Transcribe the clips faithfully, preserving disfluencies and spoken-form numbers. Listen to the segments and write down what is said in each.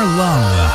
Love.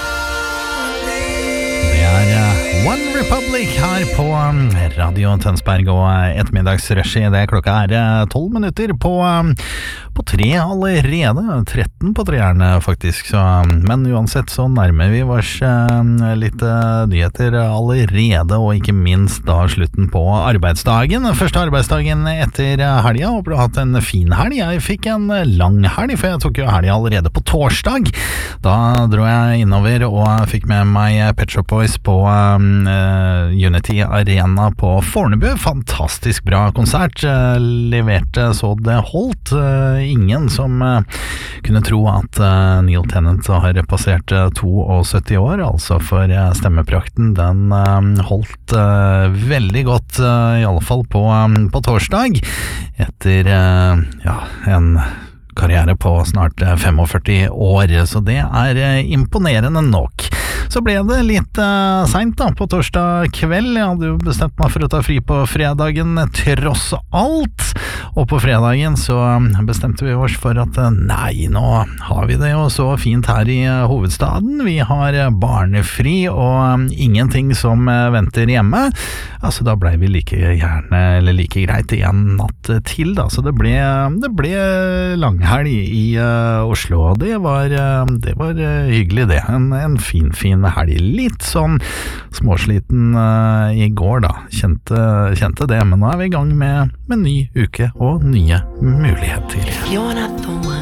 Det er One Republic her på Radio Tønsberg og ettermiddagsrushet. Det er klokka er tolv minutter på, på tre allerede. tretten på treerne faktisk. Så, men uansett så nærmer vi oss litt nyheter allerede, og ikke minst da slutten på arbeidsdagen. Første arbeidsdagen etter helga. Håper du har hatt en fin helg. Jeg fikk en lang helg, for jeg tok jo helg allerede på torsdag. Da dro jeg innover og fikk med meg Pet Shop Boys på Uh, Unity Arena på Fornebu. Fantastisk bra konsert. Uh, leverte så det holdt. Uh, ingen som uh, kunne tro at uh, Neil Tennant har passert uh, syttito år, altså for uh, stemmeprakten. Den uh, holdt uh, veldig godt, uh, i alle fall på, um, på torsdag, etter uh, ja, en karriere på snart førtifem år, så det er uh, imponerende nok. Så ble det litt uh, sent da, på torsdag kveld. Jeg hadde jo bestemt meg for å ta fri på fredagen, tross alt. Og på fredagen så bestemte vi oss for at nei, nå har vi det jo så fint her i hovedstaden. Vi har barnefri og ingenting som venter hjemme. Altså da ble vi like gjerne, eller like greit, en natt til da. Så det ble, det ble langhelg i uh, Oslo, og det var, uh, det var uh, hyggelig det. En, en fin, fin helg. Litt sånn småsliten uh, i går da. Kjente, kjente det, men nå er vi i gang med, med ny uke og nye muligheter. You're not the